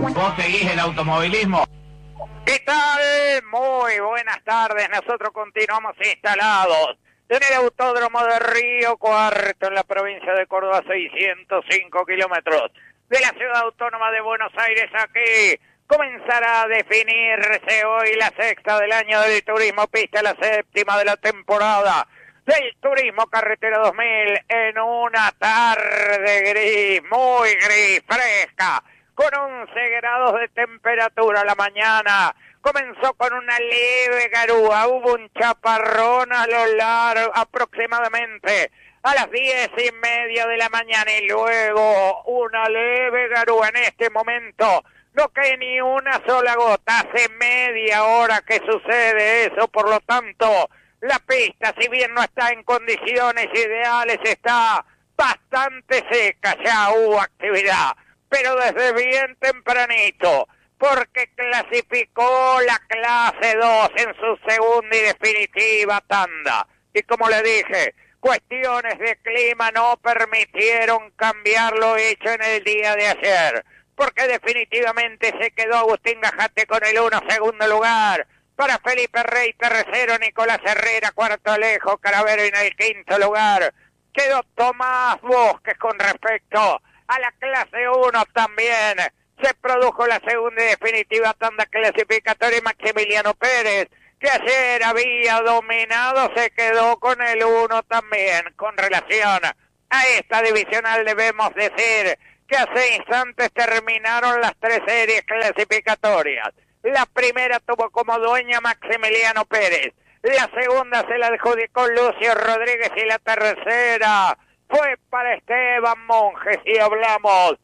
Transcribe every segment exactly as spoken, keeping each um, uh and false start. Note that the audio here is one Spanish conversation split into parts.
¿Vos seguís el automovilismo? ¿Qué tal? Muy buenas tardes. Nosotros continuamos instalados en el Autódromo de Río Cuarto, en la provincia de Córdoba, seiscientos cinco kilómetros de la ciudad autónoma de Buenos Aires. Aquí comenzará a definirse hoy la sexta del año del turismo pista, la séptima de la temporada del turismo carretera dos mil, en una tarde gris, muy gris, fresca, con once grados de temperatura a la mañana. Comenzó con una leve garúa, hubo un chaparrón a lo largo, aproximadamente a las diez y media de la mañana, y luego una leve garúa. En este momento no cae ni una sola gota, hace media hora que sucede eso, por lo tanto la pista, si bien no está en condiciones ideales, está bastante seca. Ya hubo actividad, pero desde bien tempranito, porque clasificó la clase dos en su segunda y definitiva tanda. Y como le dije, cuestiones de clima no permitieron cambiar lo hecho en el día de ayer, porque definitivamente se quedó Agustín Gajate con el uno, segundo lugar. Para Felipe Rey, tercero, Nicolás Herrera, cuarto Alejo Caravero, y en el quinto lugar quedó Tomás Bosques. Con respecto a la clase uno también se produjo la segunda y definitiva tanda clasificatoria, y Maximiliano Pérez, que ayer había dominado, se quedó con el uno también. Con relación a esta divisional debemos decir que hace instantes terminaron las tres series clasificatorias. La primera tuvo como dueña Maximiliano Pérez, la segunda se la adjudicó Lucio Rodríguez, y la tercera fue para Esteban Monge. Si hablamos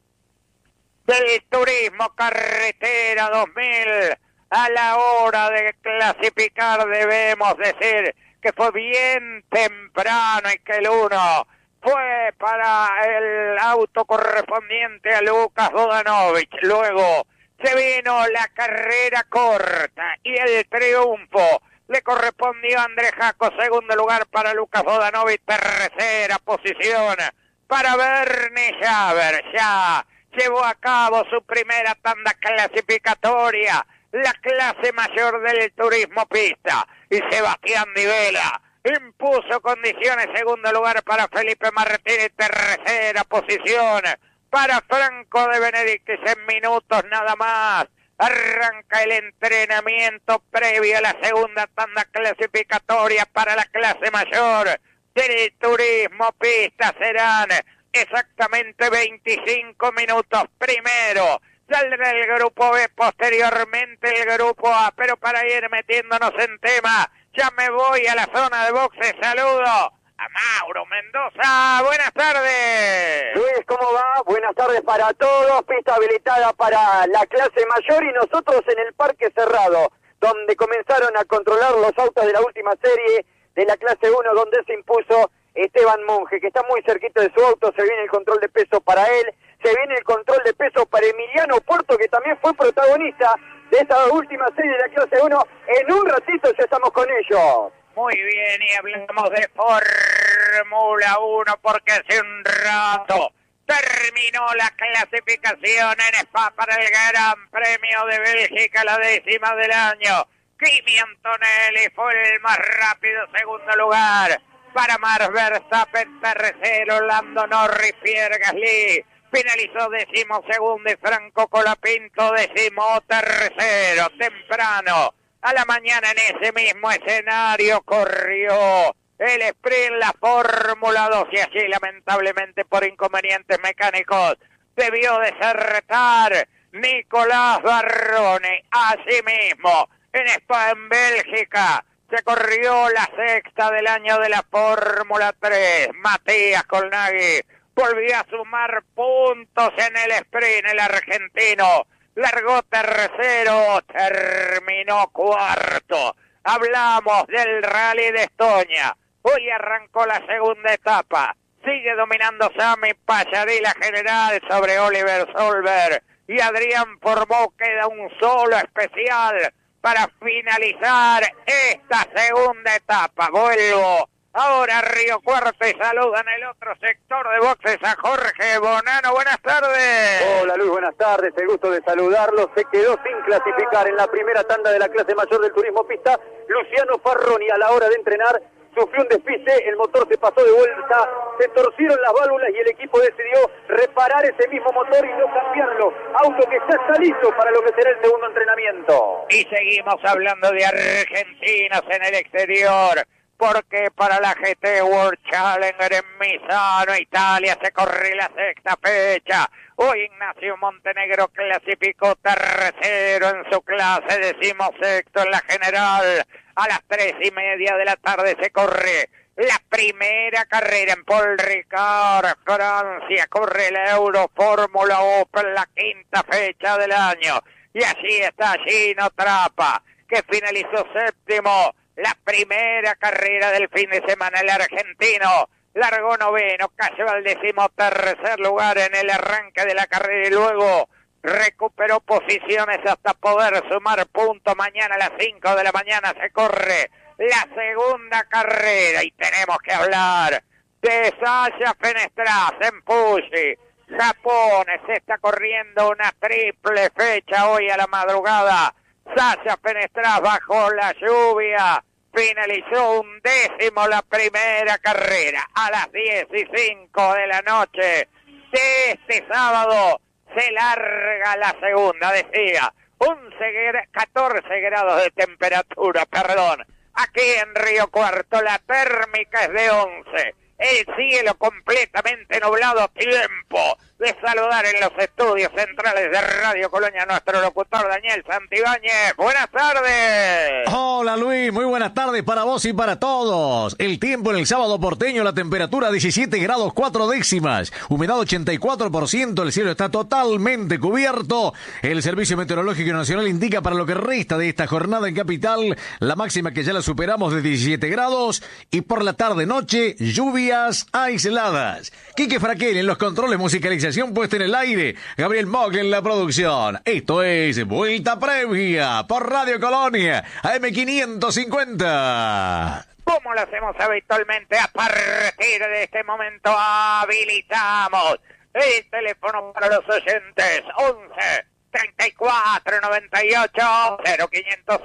del turismo carretera dos mil, a la hora de clasificar debemos decir que fue bien temprano, y que el uno fue para el auto correspondiente a Lucas Bodanovich. Luego se vino la carrera corta y el triunfo le correspondió a Andrés Jaco. Segundo lugar para Lucas Bodanovich, tercera posición para Bernie Javer. Ya llevó a cabo su primera tanda clasificatoria, la clase mayor del turismo pista, y Sebastián Di Vela impuso condiciones. Segundo lugar para Felipe Martínez, tercera posición para Franco de Benedictis. En minutos nada más arranca el entrenamiento previo a la segunda tanda clasificatoria para la clase mayor del turismo pista. Serán exactamente veinticinco minutos. Primero saldrá el grupo B, posteriormente el grupo A. Pero para ir metiéndonos en tema, ya me voy a la zona de boxes. Saludo a Mauro Mendoza. Buenas tardes. Luis, ¿cómo va? Buenas tardes para todos. Pista habilitada para la clase mayor, y nosotros en el parque cerrado, donde comenzaron a controlar los autos de la última serie de la clase uno, donde se impuso Esteban Monge, que está muy cerquita de su auto. Se viene el control de peso para él, se viene el control de peso para Emiliano Puerto, que también fue protagonista de esta última serie de la clase uno. En un ratito ya estamos con ellos. Muy bien, y hablamos de Fórmula uno, porque hace un rato terminó la clasificación en Spa para el Gran Premio de Bélgica, la décima del año. Kimi Antonelli fue el más rápido, segundo lugar para Max Verstappen, tercero Lando Norris. Pierre Gasly finalizó décimo segundo, y Franco Colapinto décimo tercero. Temprano a la mañana, en ese mismo escenario, corrió el sprint, la Fórmula dos, y allí lamentablemente por inconvenientes mecánicos debió desertar Nicolás Barrone. Asimismo, en Spa, en Bélgica, se corrió la sexta del año de la Fórmula tres. Matías Colnaghi volvió a sumar puntos en el sprint. El argentino largó tercero, terminó cuarto. Hablamos del Rally de Estonia. Hoy arrancó la segunda etapa. Sigue dominando Sami Pallarí la general sobre Oliver Solberg y Adrián Formó. Queda un solo especial para finalizar esta segunda etapa. Vuelvo Ahora Río Cuarto y saluda en el otro sector de boxes a Jorge Bonano. Buenas tardes. Hola Luis, buenas tardes. El gusto de saludarlo. Se quedó sin clasificar en la primera tanda de la clase mayor del turismo pista Luciano Farroni. A la hora de entrenar sufrió un despiste, el motor se pasó de vuelta, se torcieron las válvulas y el equipo decidió reparar ese mismo motor y no cambiarlo. Auto que ya está listo para lo que será el segundo entrenamiento. Y seguimos hablando de argentinos en el exterior, porque para la G T World Challenger en Misano, Italia, se corre la sexta fecha. Hoy Ignacio Montenegro clasificó tercero en su clase, decimosexto en la general. A las tres y media de la tarde se corre la primera carrera en Paul Ricard, Francia. Corre la Euro Fórmula Open, la quinta fecha del año. Y allí está Gino Trappa, que finalizó séptimo. La primera carrera del fin de semana, el argentino largó noveno, cayó al decimotercer lugar en el arranque de la carrera y luego recuperó posiciones hasta poder sumar puntos. Mañana a las cinco de la mañana se corre la segunda carrera y tenemos que hablar de Sasha Fenestraz en Fuji, Japón. Se está corriendo una triple fecha hoy a la madrugada. Sasha Fenestraz bajo la lluvia finalizó un décimo la primera carrera. A las diez y cinco de la noche de este sábado se larga la segunda, decía, once, catorce grados de temperatura, perdón. Aquí en Río Cuarto la térmica es de once. El cielo completamente nublado. Tiempo de saludar en los estudios centrales de Radio Colonia nuestro locutor Daniel Santibáñez. Buenas tardes. Hola Luis, muy buenas tardes para vos y para todos. El tiempo en el sábado porteño, la temperatura diecisiete grados cuatro décimas, humedad ochenta y cuatro por ciento, el cielo está totalmente cubierto. El Servicio Meteorológico Nacional indica para lo que resta de esta jornada en Capital, la máxima que ya la superamos de diecisiete grados y por la tarde-noche lluvias aisladas. Quique Fraquel en los controles, musicalización puesta en el aire, Gabriel Mogli en la producción. Esto es Vuelta Previa por Radio Colonia, A M quinientos cincuenta. Como lo hacemos habitualmente, a partir de este momento habilitamos el teléfono para los oyentes. once, treinta y cuatro, noventa y ocho, cero quinientos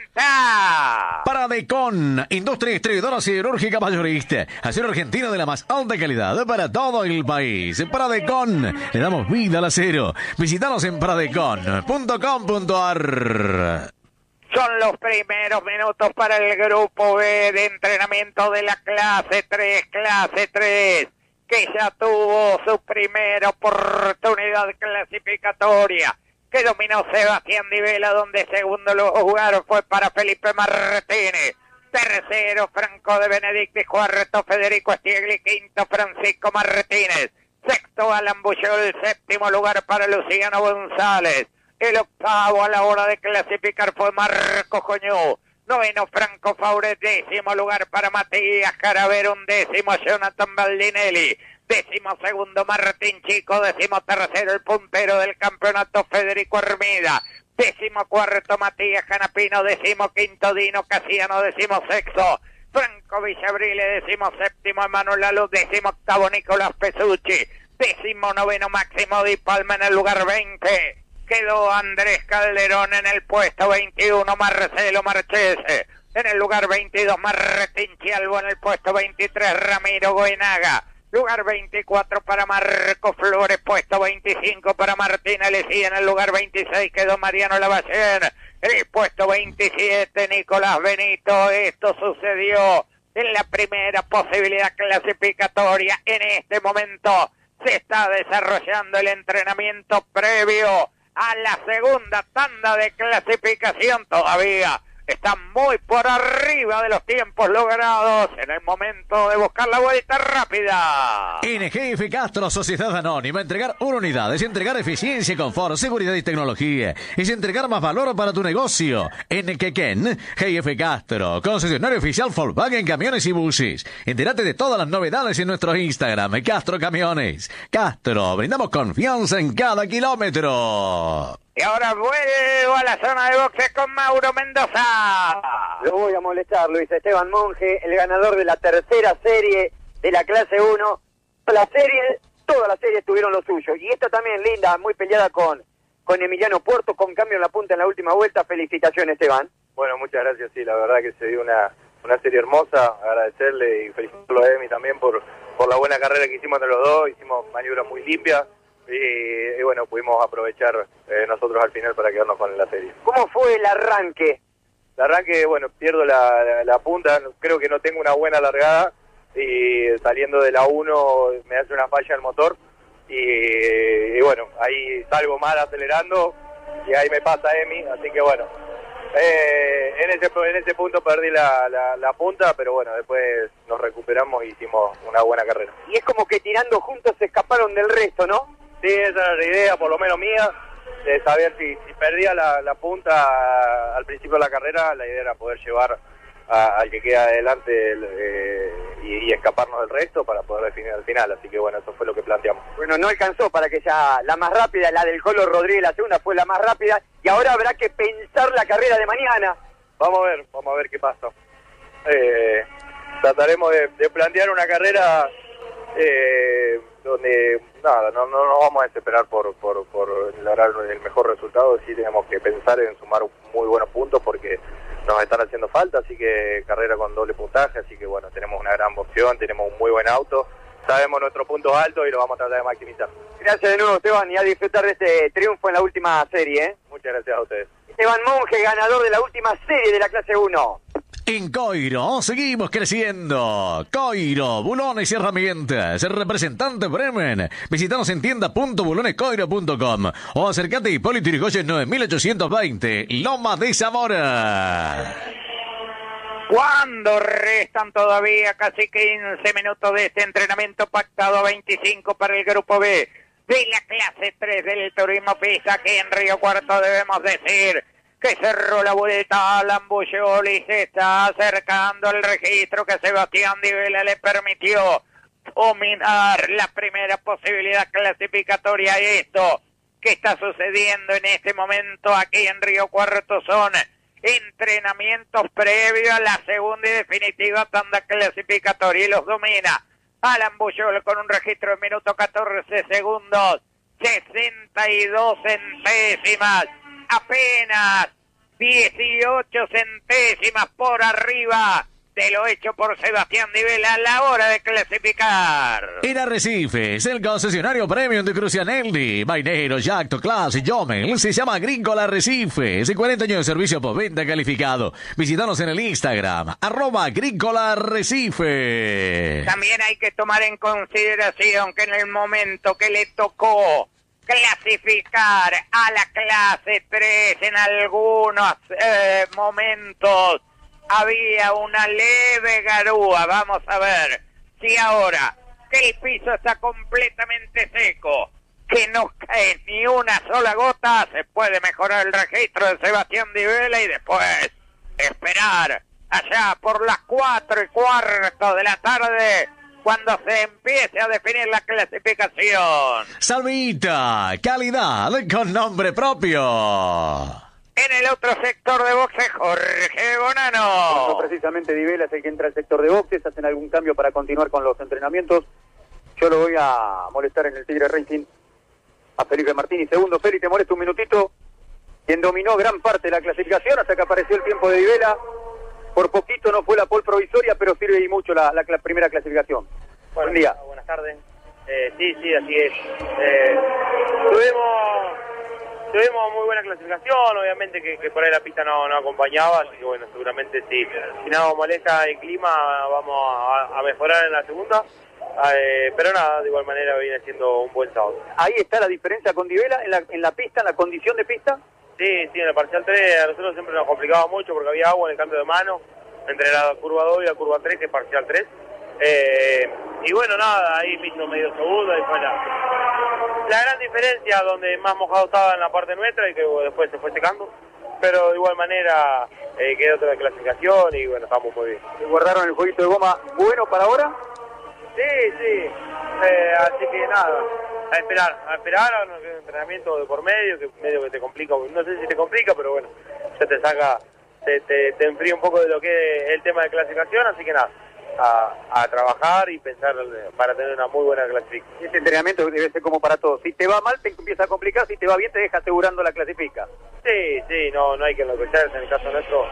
cincuenta. Paradecon, industria distribuidora siderúrgica mayorista, acero argentino de la más alta calidad para todo el país. Paradecon, le damos vida al acero. Visítanos en paradecon punto com punto a r. Son los primeros minutos para el grupo B de entrenamiento de la clase tres, clase tres, que ya tuvo su primera oportunidad clasificatoria, que dominó Sebastián Di Vela, donde segundo lugar fue para Felipe Martínez, tercero Franco de Benedictis, cuarto Federico Stiegli, quinto Francisco Martínez, sexto Alan Buchol, séptimo lugar para Luciano González, el octavo a la hora de clasificar fue Marco Coñú, noveno Franco Faure, décimo lugar para Matías Caravero, un décimo Jonathan Baldinelli, décimo segundo Martín Chico, décimo tercero el puntero del campeonato Federico Armida, décimo cuarto Matías Canapino, décimo quinto Dino Casiano, décimo sexto Franco Villabrile, décimo séptimo Emanuel Laluz, décimo octavo Nicolás Pesucci, décimo noveno Máximo Di Palma en el lugar veinte. Quedó Andrés Calderón en el puesto veintiuno, Marcelo Marchese en el lugar veintidós, Martín Chialvo en el puesto veintitrés, Ramiro Goenaga, lugar veinticuatro para Marco Flores, puesto veinticinco para Martín Alessi, en el lugar veintiséis quedó Mariano Lavallén, en el puesto veintisiete Nicolás Benito. Esto sucedió en la primera posibilidad clasificatoria. En este momento se está desarrollando el entrenamiento previo a la segunda tanda de clasificación. Todavía está muy por arriba de los tiempos logrados en el momento de buscar la vuelta rápida. En G F Castro, Sociedad Anónima, entregar una unidad es entregar eficiencia, confort, seguridad y tecnología. Es entregar más valor para tu negocio. En Quequén, G F Castro, concesionario oficial Volkswagen Camiones y Buses. Entérate de todas las novedades en nuestro Instagram, Castro Camiones. Castro, brindamos confianza en cada kilómetro. Y ahora vuelvo a la zona de boxes con Mauro Mendoza. Lo voy a molestar, Luis Esteban Monge, el ganador de la tercera serie de la clase uno. La serie, todas las series tuvieron lo suyo. Y esta también linda, muy peleada con, con Emiliano Puerto, con cambio en la punta en la última vuelta. Felicitaciones, Esteban. Bueno, muchas gracias, sí, la verdad que se dio una, una serie hermosa. Agradecerle y felicitarlo a Emi también por, por la buena carrera que hicimos entre los dos. Hicimos maniobras muy limpias. Y, y bueno, pudimos aprovechar eh, nosotros al final para quedarnos con la serie. ¿Cómo fue el arranque? El arranque, bueno, pierdo la, la, la punta, creo que no tengo una buena largada y saliendo de la uno me hace una falla el motor y, y bueno, ahí salgo mal acelerando y ahí me pasa Emi, así que bueno, eh, en, ese, en ese punto perdí la, la, la punta, pero bueno, después nos recuperamos y hicimos una buena carrera. Y es como que tirando juntos se escaparon del resto, ¿no? Sí, esa era la idea, por lo menos mía, de saber si, si perdía la, la punta al principio de la carrera, la idea era poder llevar a, al que queda adelante eh, y, y escaparnos del resto para poder definir al final, así que bueno, eso fue lo que planteamos. Bueno, no alcanzó para que sea la más rápida, la del Colo Rodríguez, la segunda fue la más rápida, y ahora habrá que pensar la carrera de mañana. Vamos a ver, vamos a ver qué pasa. Eh, trataremos de, de plantear una carrera eh, donde nada, no, no nos vamos a desesperar por, por, por lograr el mejor resultado, sí tenemos que pensar en sumar muy buenos puntos porque nos están haciendo falta, así que carrera con doble puntaje, así que bueno, tenemos una gran opción, tenemos un muy buen auto, sabemos nuestros puntos altos y lo vamos a tratar de maximizar. Gracias de nuevo, Esteban, y a disfrutar de este triunfo en la última serie, ¿eh? Muchas gracias a ustedes. Esteban Monge, ganador de la última serie de la clase uno. En Coiro seguimos creciendo. Coiro, bulones y herramientas. Representante Bremen. Visítanos en tienda punto bulones coiro punto com o acércate a Hipólito Yrigoyen nueve mil ochocientos veinte, Loma de Zamora. Cuando restan todavía casi quince minutos de este entrenamiento pactado a veinticinco para el grupo B de la clase tres del turismo pista, que en Río Cuarto debemos decir que cerró la vuelta a Lambullol y se está acercando al registro que Sebastián Di Vela le permitió dominar la primera posibilidad clasificatoria. Esto que está sucediendo en este momento aquí en Río Cuarto son entrenamientos previos a la segunda y definitiva tanda clasificatoria, y los domina Alan Bullol con un registro de minuto catorce segundos, sesenta y dos centésimas, apenas dieciocho centésimas por arriba de lo hecho por Sebastián Di Vela a la hora de clasificar. En Arrecifes, el concesionario premium de Crucianelli, Mainero, Jacto, Class y Jomel, se llama Agrícola Arrecifes, y cuarenta años de servicio por venta calificado. Visítanos en el Instagram, arroba Agrícola Arrecife. También hay que tomar en consideración que en el momento que le tocó clasificar a la clase tres en algunos eh, momentos había una leve garúa. Vamos a ver si ahora que el piso está completamente seco, que no cae ni una sola gota, se puede mejorar el registro de Sebastián Di Vela y después esperar allá por las cuatro y cuarto de la tarde cuando se empiece a definir la clasificación. Salvita, calidad con nombre propio. En el otro sector de boxes, Jorge Bonano. No, precisamente Di Vela es el que entra al sector de boxes, hacen algún cambio para continuar con los entrenamientos. Yo lo voy a molestar en el Tigre Racing a Felipe Martínez. Segundo, Felipe, te molesto un minutito. Quien dominó gran parte de la clasificación hasta que apareció el tiempo de Di Vela. Por poquito no fue la pole provisoria, pero sirve y mucho la, la, la primera clasificación. Bueno, Buen día. Buenas tardes. Eh, sí, sí, así es. Eh, tuvimos... Tuvimos muy buena clasificación, obviamente que, que por ahí la pista no, no acompañaba, así que bueno, seguramente sí. Si nada nos molesta el clima, vamos a, a mejorar en la segunda, eh, pero nada, de igual manera viene siendo un buen sábado. Ahí está la diferencia con Di Vela en la, en la pista, en la condición de pista. Sí, sí, en el parcial tres a nosotros siempre nos complicaba mucho porque había agua en el cambio de mano, entre la curva dos y la curva tres, que es parcial tres. Eh, y bueno, nada, ahí me hizo medio segundo y fue la, la gran diferencia donde más mojado estaba en la parte nuestra y que bueno, después se fue secando, pero de igual manera eh, quedó otra clasificación y bueno, estamos muy bien. Guardaron el jueguito de goma bueno para ahora. Sí, sí. Eh, así que nada, a esperar, a esperar a un entrenamiento de por medio, que medio que te complica, no sé si te complica, pero bueno, se te saca, te, te, te enfría un poco de lo que es el tema de clasificación, así que nada, a, a trabajar y pensar para tener una muy buena clasificación. Este entrenamiento debe ser como para todos. Si te va mal, te empieza a complicar. Si te va bien, te deja asegurando la clasifica. Sí, sí, no, no hay que enloquecerse. En el caso nuestro,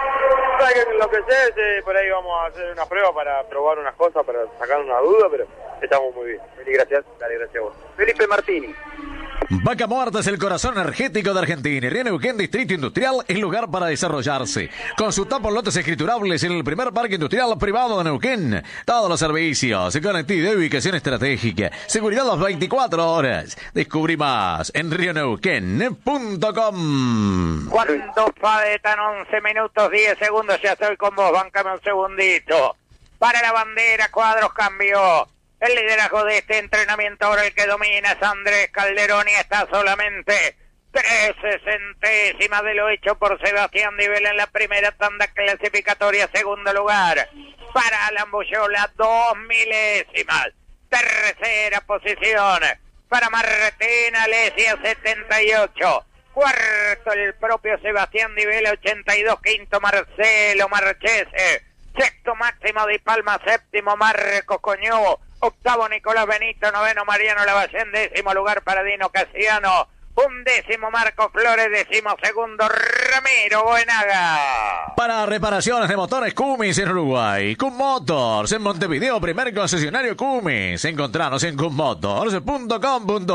no hay que enloquecerse. Por ahí vamos a hacer una prueba para probar unas cosas, para sacar una duda, pero estamos muy bien. Felipe, gracias. Dale, gracias a vos. Felipe Martini. Vaca Muerta es el corazón energético de Argentina y Río Neuquén Distrito Industrial es lugar para desarrollarse. Consulta por lotes escriturables en el primer parque industrial privado de Neuquén. Todos los servicios, conectividad y ubicación estratégica. Seguridad las veinticuatro horas. Descubrí más en rio neuquén punto com. Cuando faltan once minutos, diez segundos, ya estoy con vos, bancame un segundito. Para la bandera, Cuadros cambió. El liderazgo de este entrenamiento ahora el que domina es Andrés Calderón y está solamente trece centésimas de lo hecho por Sebastián Divel en la primera tanda clasificatoria. Segundo lugar para Alan Buyola, dos milésimas. Tercera posición para Martín Alesia, setenta y ocho. Cuarto el propio Sebastián Divel, ochenta y dos. Quinto Marcelo Marchese. Sexto Máximo Di Palma. Séptimo Marcos Coñó. Octavo Nicolás Benito. Noveno Mariano Lavallén. Décimo lugar para Dino Casiano. Undécimo Marcos Flores. Décimo segundo Ramiro Buenaga. Para reparaciones de motores Cummins en Uruguay, Cum Motors en Montevideo, primer concesionario Cummins. Encontranos en cum motors punto com punto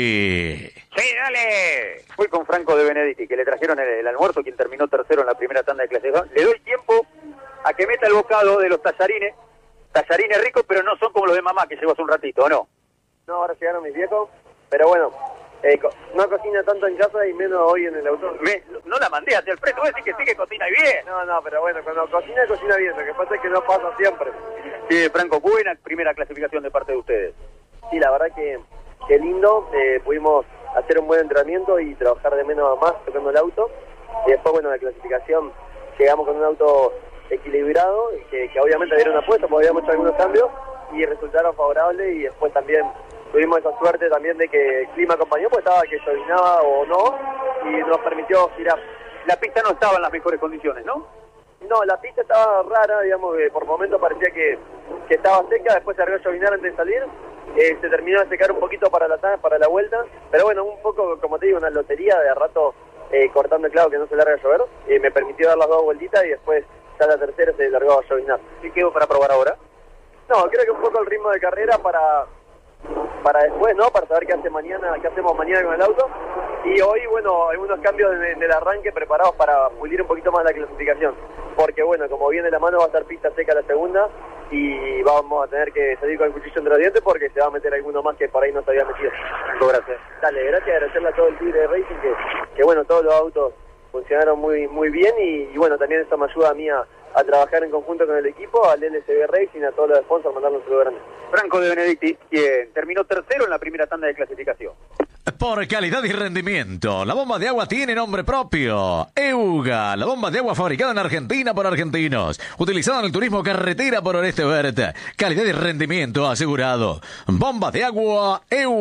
uy. Sí, dale. Fui con Franco de Benedetti, que le trajeron el, el almuerzo, quien terminó tercero en la primera tanda de clasificación. Le doy tiempo a que meta el bocado de los tallarines. Tallarines ricos, pero no son como los de mamá que llegó hace un ratito, ¿o no? No, ahora llegaron mis viejos, pero bueno, eh, co no cocina tanto en casa y menos hoy en el auto. Me, no la mandé hacia el frente, voy a decir que sí que cocina bien. No, no, pero bueno, cuando cocina, cocina bien, lo que pasa es que no pasa siempre. Sí, Franco, buena primera clasificación de parte de ustedes. Sí, la verdad que, que lindo, eh, pudimos hacer un buen entrenamiento y trabajar de menos a más tocando el auto. Y después, bueno, la clasificación, llegamos con un auto equilibrado, que, que obviamente dieron una apuesta, porque habíamos hecho algunos cambios y resultaron favorables, y después también tuvimos esa suerte también de que el clima acompañó, pues estaba que llovinaba o no, y nos permitió girar. La pista no estaba en las mejores condiciones, ¿no? No, la pista estaba rara, digamos, que por momentos parecía que, que estaba seca, después se arrió a llovinar antes de salir, eh, se terminó de secar un poquito para la, para la vuelta, pero bueno, un poco, como te digo, una lotería de a rato eh, cortando el clavo que no se larga a llover, eh, me permitió dar las dos vueltitas y después ya la tercera se largó a llovinar. ¿Qué quedó para probar ahora? No, creo que un poco el ritmo de carrera para para después, ¿no? Para saber qué hace mañana, qué hacemos mañana con el auto. Y hoy, bueno, algunos cambios en, en el arranque preparados para pulir un poquito más la clasificación. Porque, bueno, como viene la mano, va a estar pista seca la segunda y vamos a tener que salir con el cuchillo entre los dientes porque se va a meter alguno más que por ahí no se había metido. Gracias. Dale, gracias, agradecerle a todo el Tigre de Racing que, que, bueno, todos los autos funcionaron muy muy bien y, y bueno, también eso me ayuda a mí a, a trabajar en conjunto con el equipo, al L C B Racing, a todos los sponsors, mandarle un saludo grande. Franco de Benedetti, quien terminó tercero en la primera tanda de clasificación. Por calidad y rendimiento, la bomba de agua tiene nombre propio. EUGA, la bomba de agua fabricada en Argentina por argentinos, utilizada en el turismo carretera por Oreste Berta. Calidad y rendimiento asegurado. Bomba de agua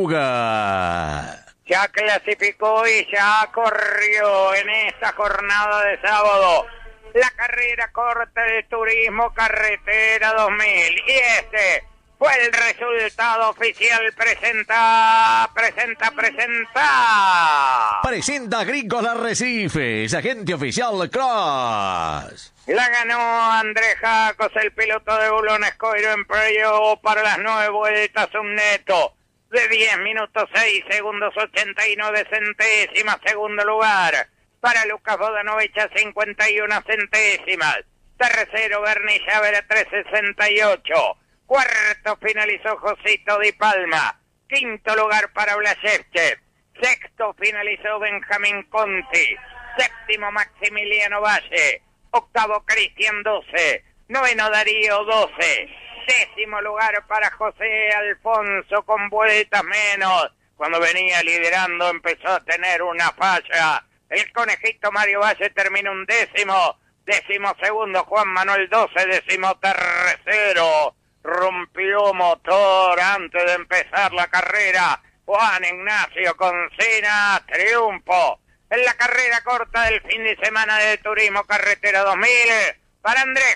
EUGA. Ya clasificó y ya corrió en esta jornada de sábado la carrera corta del Turismo Carretera dos mil. Y este fue el resultado oficial. Presenta, presenta, presenta. Presenta Agrícola Arrecifes, agente oficial Cross. La ganó Andrés Jacos, el piloto de Bulón Escoiro en playoff para las nueve vueltas, un neto de diez minutos seis segundos ochenta y nueve centésimas. Segundo lugar para Lucas Bodanovich a cincuenta y una centésimas. Tercero Bernie Llaver a tres sesenta y ocho. Cuarto finalizó Josito Di Palma. Quinto lugar para Blasevchev. Sexto finalizó Benjamín Conti. Séptimo Maximiliano Valle. Octavo Cristian doce. Noveno Darío doce. Décimo lugar para José Alfonso con vueltas menos. Cuando venía liderando empezó a tener una falla. El conejito Mario Valle terminó un décimo. Décimo segundo Juan Manuel doce. Décimo tercero rompió motor antes de empezar la carrera. Juan Ignacio Concina, triunfo en la carrera corta del fin de semana de Turismo Carretera dos mil para Andrés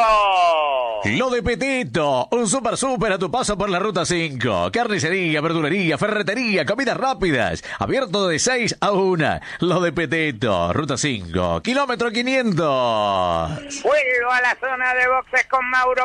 Jaco. Lo de Petito, un super super a tu paso por la Ruta cinco. Carnicería, verdulería, ferretería, comidas rápidas. Abierto de seis a una. Lo de Petito, Ruta cinco, kilómetro quinientos. Vuelvo a la zona de boxes con Mauro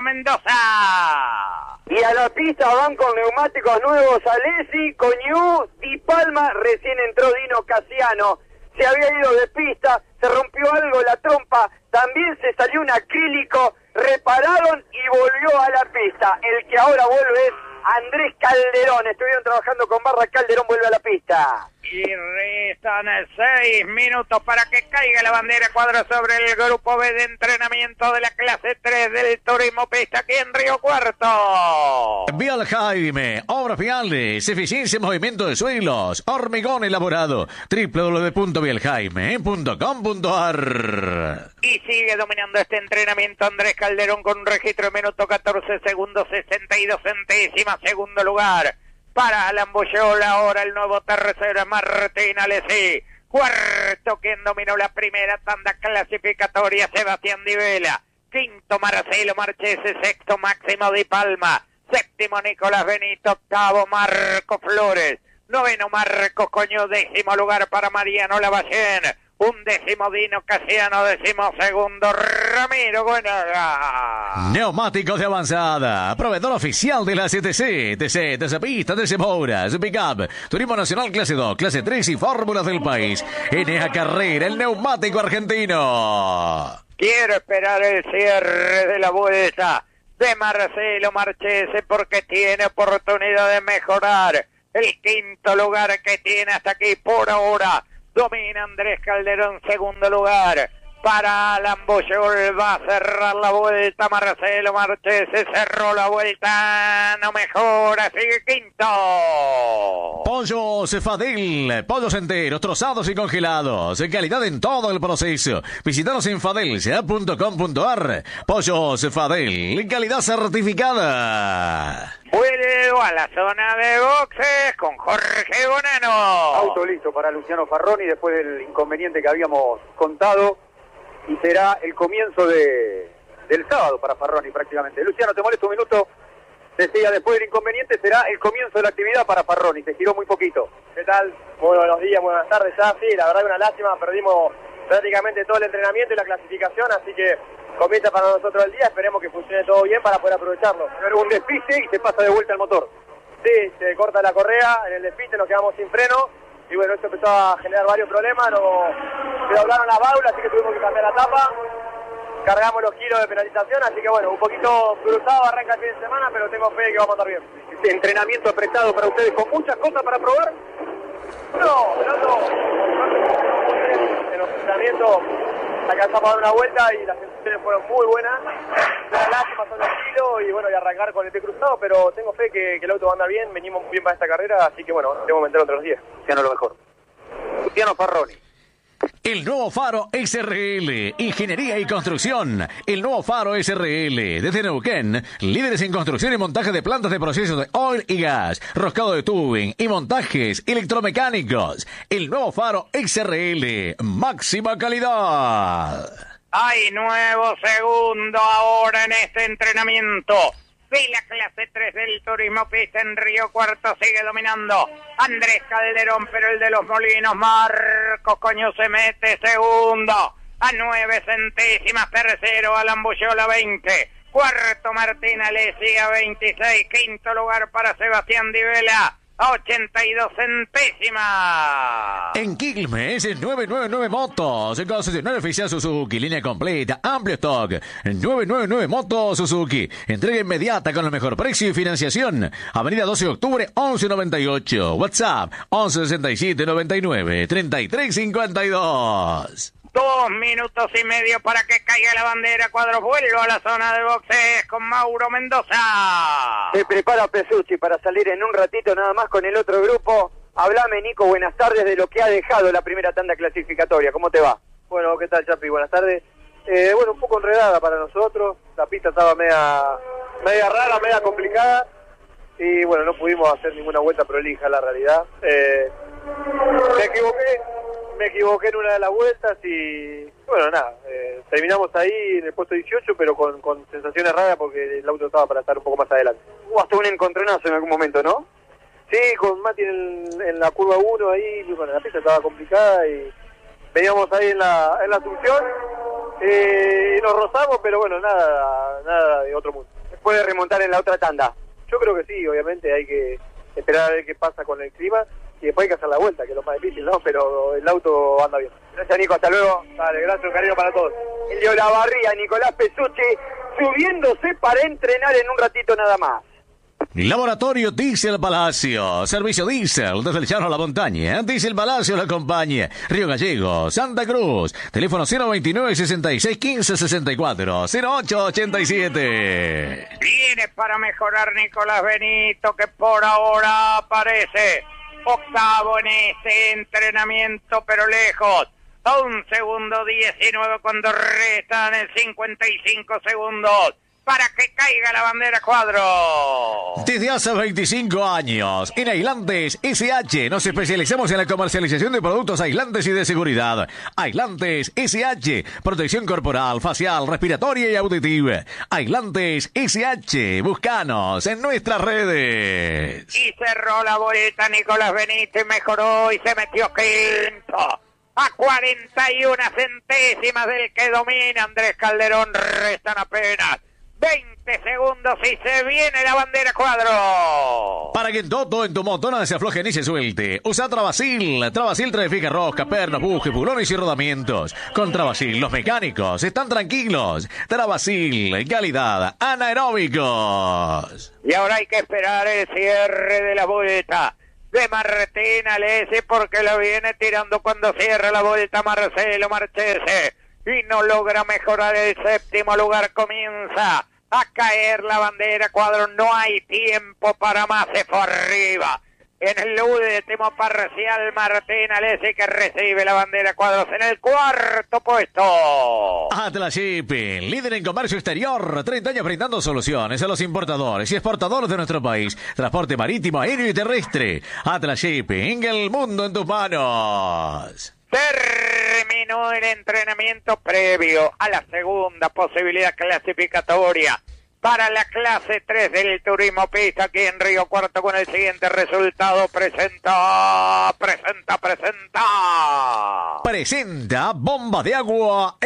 Mendoza. Y a la pista van con neumáticos nuevos Alessi, Coñú, Di Palma, recién entró Dino Casiano. Se había ido de pista, se rompió algo la trompa, también se salió un acrílico, repararon y volvió a la pista. El que ahora vuelve es Andrés Calderón, estuvieron trabajando con Barra, Calderón vuelve a la pista. Y restan seis minutos para que caiga la bandera cuadro sobre el grupo B de entrenamiento de la clase tres del Turismo Pista aquí en Río Cuarto. Vial Jaime, obras viales, eficiencia en movimiento de suelos, hormigón elaborado, doble u doble u doble u punto vial jaime punto com punto a r. Y sigue dominando este entrenamiento Andrés Calderón con un registro de minuto catorce segundos sesenta y dos centésimas, segundo lugar. Para Alan Bullol, ahora el nuevo tercero Martín Alessi. Cuarto, quien dominó la primera tanda clasificatoria, Sebastián Di Vela. Quinto, Marcelo Marchese. Sexto, Máximo Di Palma. Séptimo, Nicolás Benito. Octavo, Marco Flores. Noveno, Marcos Coño. Décimo lugar para Mariano Lavallén. Un décimo, Dino Casiano. Décimo segundo, Ramiro Buenaga. Neumáticos de avanzada, proveedor oficial de la C T C, T C, T C Pista, T C Mouras, Pickup, Turismo Nacional Clase dos, Clase tres y Fórmulas del país. En esa carrera, el neumático argentino. Quiero esperar el cierre de la vuelta de Marcelo Marchese porque tiene oportunidad de mejorar. El quinto lugar que tiene hasta aquí por ahora. Domina Andrés Calderón, segundo lugar. Para Alan Bullol, va a cerrar la vuelta. Marcelo Marchese cerró la vuelta, no mejora, sigue quinto. Pollos Fadel, pollos enteros, trozados y congelados, en calidad en todo el proceso. Visítanos en fadelsa punto com punto a r. Pollos Fadel, en calidad certificada. Vuelvo a la zona de boxes con Jorge Bonano. Auto listo para Luciano Farroni después del inconveniente que habíamos contado. Y será el comienzo de del sábado para Farroni prácticamente. Luciano, te molesto un minuto. Decía, después del inconveniente será el comienzo de la actividad para Farroni. Se giró muy poquito. ¿Qué tal? Muy buenos días, buenas tardes. Ya, sí, la verdad es una lástima. Perdimos prácticamente todo el entrenamiento y la clasificación, así que comienza para nosotros el día. Esperemos que funcione todo bien para poder aprovecharlo. Pero un despiste y se pasa de vuelta el motor. Sí, se corta la correa, en el despiste nos quedamos sin freno. Y bueno, esto empezó a generar varios problemas, no, se doblaron las válvulas, así que tuvimos que cambiar la tapa, cargamos los kilos de penalización, así que bueno, un poquito cruzado, arranca el fin de semana, pero tengo fe de que vamos a estar bien. Este entrenamiento apretado para ustedes, con muchas cosas para probar. No, pero no, en los entrenamientos alcanzamos a dar una vuelta y las sensaciones fueron muy buenas. Una lástima son los kilos y bueno, y arrancar con el pie cruzado, pero tengo fe que, que el auto va a andar bien, venimos muy bien para esta carrera, así que bueno, tengo que meter otros días. Luciano, lo mejor. Luciano Farroni. El nuevo Faro S R L, Ingeniería y Construcción. El nuevo Faro S R L, desde Neuquén, líderes en construcción y montaje de plantas de procesos de oil y gas, roscado de tubing y montajes electromecánicos. El nuevo Faro S R L, máxima calidad. Hay nuevo segundo ahora en este entrenamiento. Sí, la clase tres del Turismo Pista en Río Cuarto sigue dominando Andrés Calderón, pero el de los Molinos, Marcos Coño, se mete segundo a nueve centésimas, tercero Alan Bullol a veinte, cuarto Martín Alessi a veintiséis, quinto lugar para Sebastián Di Vela a ochenta y dos centésimas. En Quilmes, nueve nueve nueve Motos, concesionario oficial Suzuki, línea completa, amplio stock. nueve nueve nueve Motos Suzuki, entrega inmediata con el mejor precio y financiación. Avenida doce de octubre, once noventa y ocho. WhatsApp, once sesenta y siete noventa y nueve treinta y tres cincuenta y dos. Dos minutos y medio para que caiga la bandera. Cuadros, vuelvo a la zona de boxes con Mauro Mendoza. Se prepara Pesucci para salir en un ratito nada más con el otro grupo. Hablame, Nico, buenas tardes, de lo que ha dejado la primera tanda clasificatoria. ¿Cómo te va? Bueno, ¿qué tal, Chapi? Buenas tardes. Eh, bueno, un poco enredada para nosotros, la pista estaba media, media rara, media complicada, y bueno, no pudimos hacer ninguna vuelta prolija, la realidad. Eh, me equivoqué, me equivoqué en una de las vueltas y bueno, nada, eh, terminamos ahí en el puesto dieciocho, pero con, con sensaciones raras porque el auto estaba para estar un poco más adelante. Hubo hasta un encontronazo en algún momento, ¿no? Sí, con Mati en, en la curva uno ahí, bueno, la pista estaba complicada y veníamos ahí en la, en la asunción eh, y nos rozamos, pero bueno, nada, nada de otro mundo. ¿Se puede remontar en la otra tanda? Yo creo que sí, obviamente hay que esperar a ver qué pasa con el clima y después hay que hacer la vuelta, que es lo más difícil, ¿no? Pero el auto anda bien. Gracias, Nico, hasta luego. Dale, gracias, un cariño para todos. El de Olavarría, Nicolás Pesucci, subiéndose para entrenar en un ratito nada más. Laboratorio Diesel Palacio, servicio diésel desde el llano a la montaña. Diesel Palacio la acompaña. Río Gallegos, Santa Cruz. Teléfono cero veintinueve, sesenta y seis, quince, sesenta y cuatro, cero ocho ochenta y siete. Viene para mejorar Nicolás Benito, que por ahora aparece octavo en este entrenamiento, pero lejos. A un segundo diecinueve cuando restan el cincuenta y cinco segundos. Para que caiga la bandera cuadro. Desde hace veinticinco años, en Aislantes S H nos especializamos en la comercialización de productos aislantes y de seguridad. Aislantes S H, protección corporal, facial, respiratoria y auditiva. Aislantes S H, búscanos en nuestras redes. Y cerró la boleta Nicolás Benito y mejoró y se metió quinto. A cuarenta y una centésimas del que domina Andrés Calderón, restan apenas veinte segundos y se viene la bandera cuadro. Para que en todo en tu motor no se afloje ni se suelte, usa Travasil. Travasil trae fija rosca, pernos, bujes, bulones y rodamientos. Con Travasil los mecánicos están tranquilos. Travasil, calidad, anaeróbicos. Y ahora hay que esperar el cierre de la vuelta de Martín Alessi, porque lo viene tirando cuando cierra la vuelta Marcelo Marchese y no logra mejorar el séptimo lugar. Comienza a caer la bandera cuadro, no hay tiempo para más, se fue arriba en el último parcial Martín Alessi, que recibe la bandera cuadros en el cuarto puesto. Atlas Shipping, líder en comercio exterior, treinta años brindando soluciones a los importadores y exportadores de nuestro país. Transporte marítimo, aéreo y terrestre. Atlas Shipping, el mundo en tus manos. Terminó el entrenamiento previo a la segunda posibilidad clasificatoria para la clase tres del turismo pista aquí en Río Cuarto, con el siguiente resultado. Presenta, presenta, presenta. Presenta Bomba de Agua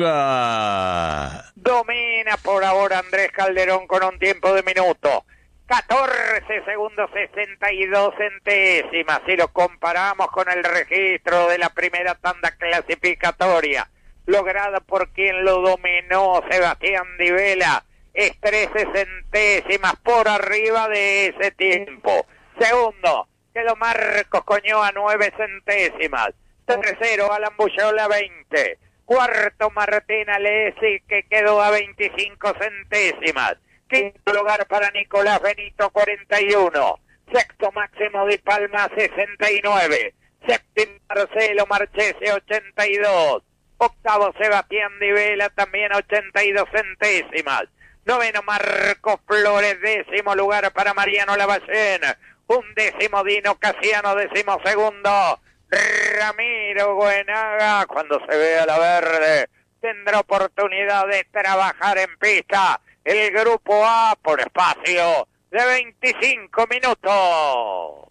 Euga. Domina por ahora Andrés Calderón con un tiempo de minuto catorce segundos sesenta y dos centésimas. Si lo comparamos con el registro de la primera tanda clasificatoria lograda por quien lo dominó, Sebastián Di Vela, es trece centésimas por arriba de ese tiempo. Segundo quedó Marcos Coñoa, nueve centésimas. Tercero Alan Buyola, veinte. Cuarto Martín Alessi, que quedó a veinticinco centésimas. Quinto lugar para Nicolás Benito, cuarenta y uno. Sexto Máximo Di Palma, sesenta y nueve. Séptimo Marcelo Marchese, ochenta y dos. Octavo Sebastián Di Vela, también ochenta y dos centésimas. Noveno Marcos Flores, décimo lugar para Mariano Lavallén. Un décimo Dino Casiano, décimo segundo Ramiro Buenaga. Cuando se vea la verde tendrá oportunidad de trabajar en pista el grupo A por espacio de veinticinco minutos.